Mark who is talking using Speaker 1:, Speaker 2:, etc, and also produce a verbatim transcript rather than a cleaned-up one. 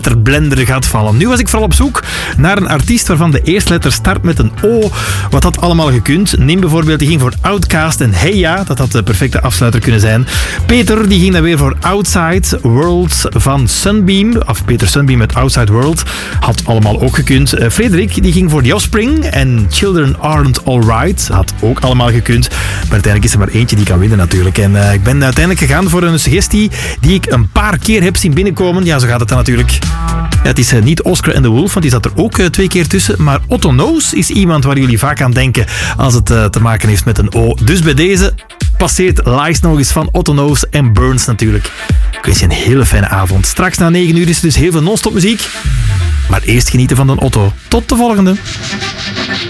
Speaker 1: ter blender gaat vallen. Nu was ik vooral op zoek naar een artiest waarvan de eerste letter start met een O. Wat had allemaal gekund? Neem bijvoorbeeld, die ging voor Outkast en Hey Ya. Dat had de perfecte afsluiter kunnen zijn. Peter, die ging dan weer voor Outside World van Sunbeam. Of Peter Sunbeam met Outside World. Had allemaal ook gekund. Uh, Frederik, die ging voor The Offspring en Children Aren't Alright. Had ook allemaal gekund. Maar uiteindelijk is er maar eentje die kan winnen natuurlijk. En uh, ik ben uiteindelijk gegaan voor een suggestie die ik een paar keer heb zien binnenkomen. Ja, zo gaat het dan natuurlijk. Ja, het is uh, niet Oscar and the Wolf, want die zat er ook uh, twee keer tussen. Maar Otto Knoos is iemand waar jullie vaak aan denken als het uh, te maken heeft met een O. Dus bij deze passeert Lies nog eens van Otto Knoos en Burns natuurlijk. Ik wens je een hele fijne avond. Straks na negen uur is er dus heel veel non-stop muziek. Maar eerst genieten van de Otto. Tot de volgende.